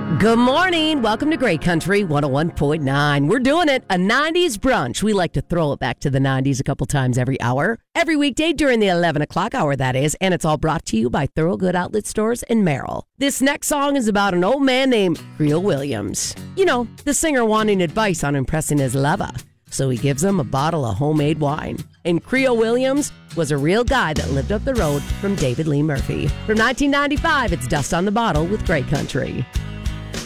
Good morning. Welcome to Great Country 101.9. We're doing it, a 90s brunch. We like to throw it back to the 90s a couple times every hour. Every weekday during the 11 o'clock hour, that is. And it's all brought to you by Thoroughgood Outlet Stores in Merrill. This next song is about an old man named Creel Williams. You know, the singer wanting advice on impressing his lover. So he gives him a bottle of homemade wine. And Creel Williams was a real guy that lived up the road from David Lee Murphy. From 1995, it's Dust on the Bottle with Great Country.